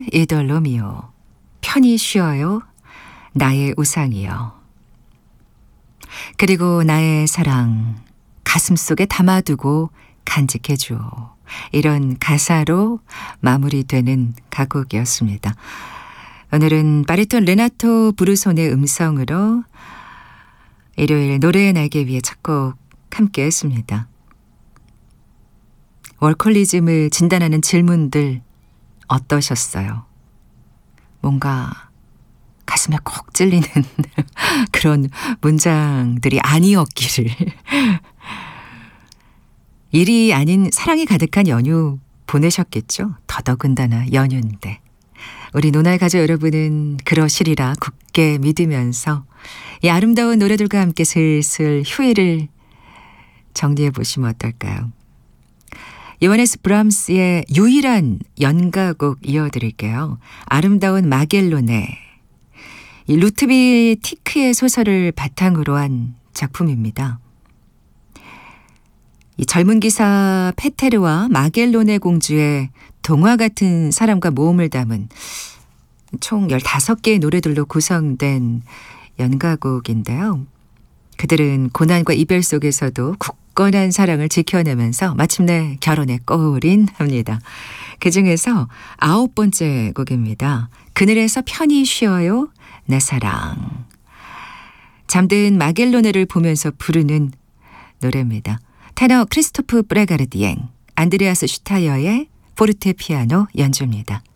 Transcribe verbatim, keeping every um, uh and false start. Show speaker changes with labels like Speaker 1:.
Speaker 1: 이돌로미오, 편히 쉬어요, 나의 우상이여. 그리고 나의 사랑, 가슴속에 담아두고 간직해주오. 이런 가사로 마무리되는 가곡이었습니다. 오늘은 바리톤 레나토 브루손의 음성으로 일요일 노래의 날개 위에 첫 곡 함께 했습니다. 월컬리즘을 진단하는 질문들 어떠셨어요? 뭔가 가슴에 콕 찔리는 그런 문장들이 아니었기를. 일이 아닌 사랑이 가득한 연휴 보내셨겠죠? 더더군다나 연휴인데. 우리 노날 가족 여러분은 그러시리라 굳게 믿으면서 이 아름다운 노래들과 함께 슬슬 휴일을 정리해 보시면 어떨까요? 요하네스 브람스의 유일한 연가곡 이어드릴게요. 아름다운 마겔론의 이 루트비 티크의 소설을 바탕으로 한 작품입니다. 이 젊은 기사 페테르와 마겔론의 공주의 동화 같은 사람과 모험을 담은 총 열다섯 개의 노래들로 구성된 연가곡인데요. 그들은 고난과 이별 속에서도 굳건한 사랑을 지켜내면서 마침내 결혼에 골인합니다. 그중에서 아홉 번째 곡입니다. 그늘에서 편히 쉬어요, 내 사랑. 잠든 마겔로네를 보면서 부르는 노래입니다. 테너 크리스토프 브레가르디엥, 안드레아스 슈타이어의 포르테피아노 연주입니다.